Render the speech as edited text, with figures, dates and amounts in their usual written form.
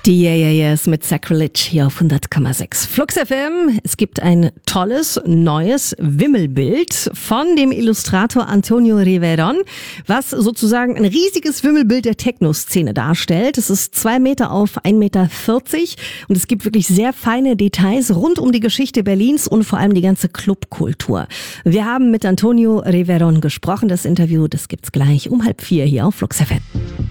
Die Yeah mit Sacrilege hier auf 100,6 Flux FM. Es gibt ein tolles, neues Wimmelbild von dem Illustrator Antonio Riveron, was sozusagen ein riesiges Wimmelbild der Techno-Szene darstellt. Es ist 2 Meter auf 1,40 Meter und es gibt wirklich sehr feine Details rund um die Geschichte Berlins und vor allem die ganze Clubkultur. Wir haben mit Antonio Riveron gesprochen. Das Interview, das gibt's gleich um 3:30 hier auf Flux FM.